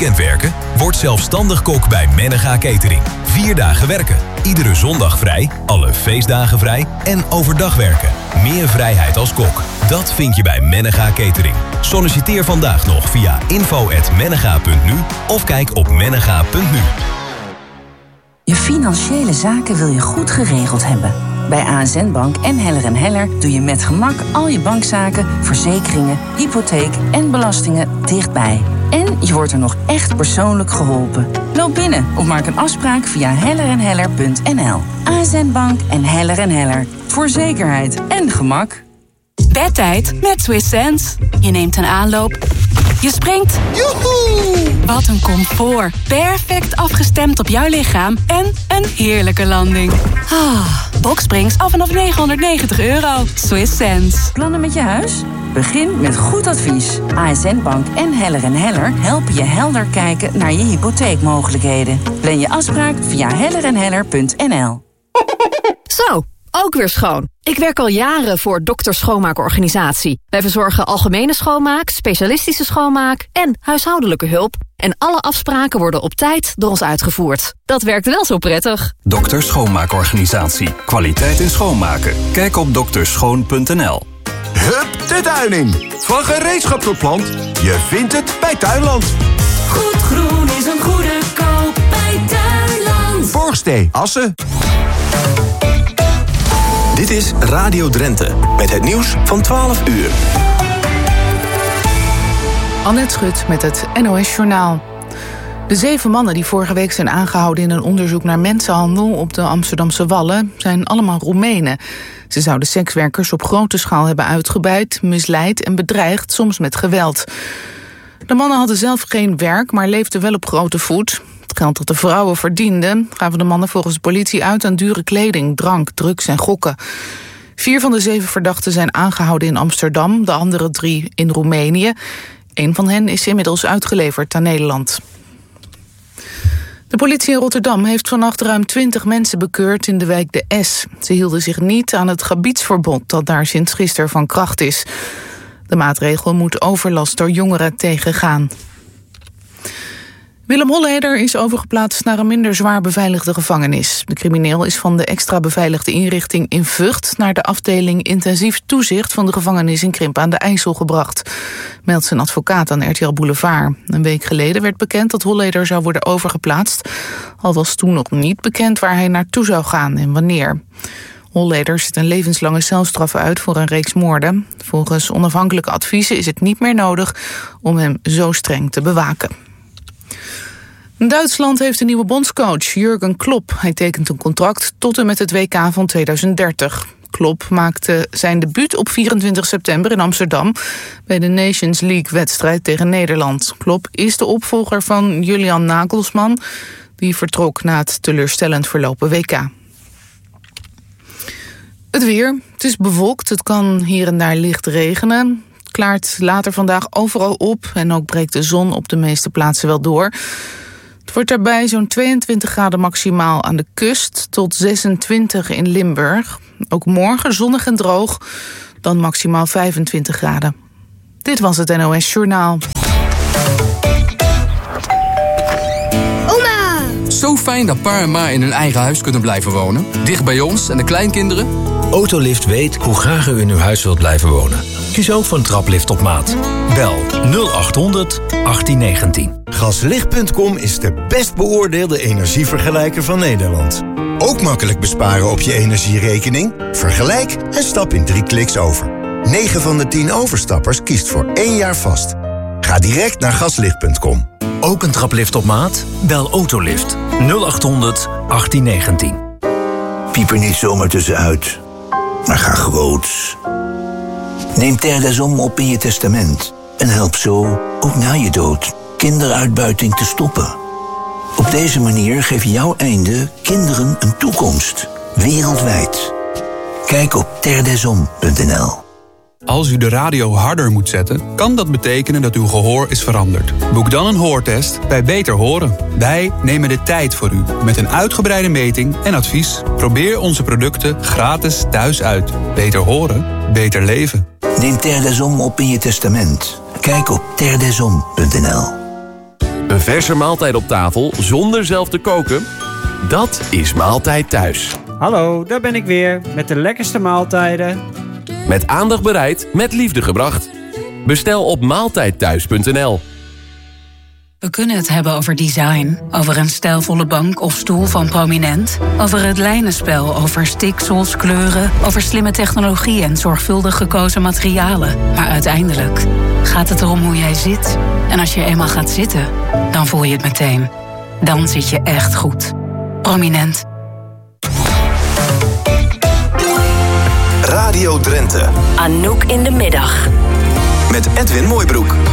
weekend werken? Word zelfstandig kok bij Mennega Catering. 4 dagen werken, iedere zondag vrij, alle feestdagen vrij en overdag werken. Meer vrijheid als kok, dat vind je bij Mennega Catering. Solliciteer vandaag nog via info@mennega.nu of kijk op mennega.nu. Je financiële zaken wil je goed geregeld hebben. Bij ASN Bank en Heller & Heller doe je met gemak al je bankzaken, verzekeringen, hypotheek en belastingen dichtbij. En je wordt er nog echt persoonlijk geholpen. Loop binnen of maak een afspraak via hellerandheller.nl. ASN Bank en Heller & Heller. Voor zekerheid en gemak. Bedtijd met Swiss Sense. Je neemt een aanloop. Je springt. Joehoe! Wat een comfort. Perfect afgestemd op jouw lichaam. En een heerlijke landing. Boxsprings af vanaf €990. Swiss Sense. Plannen met je huis? Begin met goed advies. ASN Bank en Heller & Heller helpen je helder kijken naar je hypotheekmogelijkheden. Plan je afspraak via hellerandheller.nl. Zo, ook weer schoon. Ik werk al jaren voor Dokter Schoonmaakorganisatie. Wij verzorgen algemene schoonmaak, specialistische schoonmaak en huishoudelijke hulp. En alle afspraken worden op tijd door ons uitgevoerd. Dat werkt wel zo prettig. Dokter Schoonmaakorganisatie. Kwaliteit in schoonmaken. Kijk op dokterschoon.nl. Hup de tuin in. Van gereedschap tot je vindt het bij Tuinland. Goed groen is een goede koop bij Tuinland. Borgstee, Assen. Dit is Radio Drenthe, met het nieuws van 12 uur. Annette Schut met het NOS Journaal. De 7 mannen die vorige week zijn aangehouden in een onderzoek naar mensenhandel op de Amsterdamse Wallen zijn allemaal Roemenen. Ze zouden sekswerkers op grote schaal hebben uitgebuit, misleid en bedreigd, soms met geweld. De mannen hadden zelf geen werk, maar leefden wel op grote voet. Het geld dat de vrouwen verdienden gaven de mannen volgens de politie uit aan dure kleding, drank, drugs en gokken. 4 van de 7 verdachten zijn aangehouden in Amsterdam, de andere 3 in Roemenië. 1 van hen is inmiddels uitgeleverd aan Nederland. De politie in Rotterdam heeft vannacht ruim 20 mensen bekeurd in de wijk De Es. Ze hielden zich niet aan het gebiedsverbod dat daar sinds gisteren van kracht is. De maatregel moet overlast door jongeren tegengaan. Willem Holleder is overgeplaatst naar een minder zwaar beveiligde gevangenis. De crimineel is van de extra beveiligde inrichting in Vught naar de afdeling intensief toezicht van de gevangenis in Krimpen aan de IJssel gebracht, meldt zijn advocaat aan RTL Boulevard. Een week geleden werd bekend dat Holleder zou worden overgeplaatst, al was toen nog niet bekend waar hij naartoe zou gaan en wanneer. Holleder zit een levenslange celstraf uit voor een reeks moorden. Volgens onafhankelijke adviezen is het niet meer nodig om hem zo streng te bewaken. Duitsland heeft een nieuwe bondscoach, Jurgen Klopp. Hij tekent een contract tot en met het WK van 2030. Klopp maakte zijn debuut op 24 september in Amsterdam bij de Nations League-wedstrijd tegen Nederland. Klopp is de opvolger van Julian Nagelsmann, die vertrok na het teleurstellend verlopen WK. Het weer. Het is bewolkt. Het kan hier en daar licht regenen. Het klaart later vandaag overal op en ook breekt de zon op de meeste plaatsen wel door. Het wordt daarbij zo'n 22 graden maximaal aan de kust tot 26 in Limburg. Ook morgen zonnig en droog, dan maximaal 25 graden. Dit was het NOS Journaal. Oma! Zo fijn dat pa en ma in hun eigen huis kunnen blijven wonen. Dicht bij ons en de kleinkinderen. Autolift weet hoe graag u in uw huis wilt blijven wonen. Kies ook voor een traplift op maat. Bel 0800 1819. Gaslicht.com is de best beoordeelde energievergelijker van Nederland. Ook makkelijk besparen op je energierekening? Vergelijk en stap in 3 kliks over. 9 van de 10 overstappers kiest voor 1 jaar vast. Ga direct naar gaslicht.com. Ook een traplift op maat? Bel Autolift 0800 1819. Piep er niet zomaar tussenuit, maar ga groots. Neem Terre des Hommes op in je testament en help zo, ook na je dood, kinderuitbuiting te stoppen. Op deze manier geef jouw einde kinderen een toekomst, wereldwijd. Kijk op terredeshommes.nl. Als u de radio harder moet zetten, kan dat betekenen dat uw gehoor is veranderd. Boek dan een hoortest bij Beter Horen. Wij nemen de tijd voor u met een uitgebreide meting en advies. Probeer onze producten gratis thuis uit. Beter horen, beter leven. Neem Terre des Hommes op in je testament. Kijk op terredeshommes.nl. Een verse maaltijd op tafel zonder zelf te koken? Dat is Maaltijd Thuis. Hallo, daar ben ik weer met de lekkerste maaltijden. Met aandacht bereid, met liefde gebracht. Bestel op maaltijdthuis.nl. We kunnen het hebben over design, over een stijlvolle bank of stoel van Prominent, over het lijnenspel, over stiksels, kleuren, over slimme technologie en zorgvuldig gekozen materialen. Maar uiteindelijk gaat het erom hoe jij zit. En als je eenmaal gaat zitten, dan voel je het meteen. Dan zit je echt goed. Prominent. Radio Drenthe. Anouk in de middag. Met Edwin Mooibroek.